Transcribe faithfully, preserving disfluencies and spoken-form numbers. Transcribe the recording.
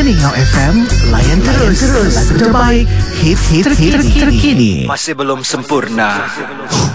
Ngau F M, layan terus, layan terus lagu terbaik, hits hits hits terkini. Masih belum sempurna.